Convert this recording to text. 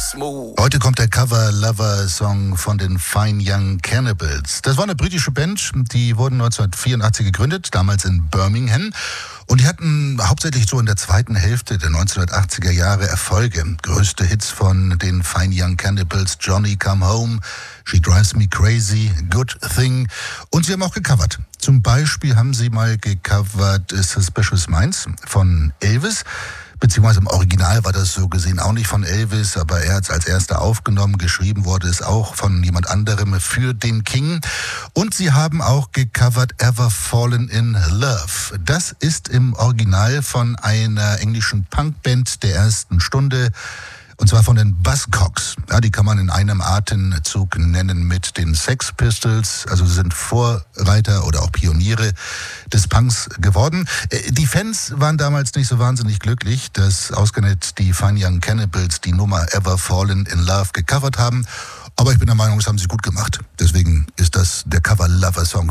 Heute kommt der Cover-Lover-Song von den Fine Young Cannibals. Das war eine britische Band, die wurden 1984 gegründet, damals in Birmingham. Und die hatten hauptsächlich so in der zweiten Hälfte der 1980er Jahre Erfolge. Größte Hits von den Fine Young Cannibals: Johnny Come Home, She Drives Me Crazy, Good Thing. Und sie haben auch gecovert. Zum Beispiel haben sie mal gecovert Suspicious Minds von Elvis. Beziehungsweise im Original war das so gesehen auch nicht von Elvis, aber er hat es als erster aufgenommen. Geschrieben wurde es auch von jemand anderem für den King. Und sie haben auch gecovert Ever Fallen in Love. Das ist im Original von einer englischen Punkband der ersten Stunde. Und zwar von den Buzzcocks. Ja, die kann man in einem Atemzug nennen mit den Sex Pistols. Also sie sind Vorreiter oder auch Pioniere des Punks geworden. Die Fans waren damals nicht so wahnsinnig glücklich, dass ausgerechnet die Fine Young Cannibals die Nummer Ever Fallen in Love gecovert haben. Aber ich bin der Meinung, das haben sie gut gemacht. Deswegen ist das der Cover-Lover-Song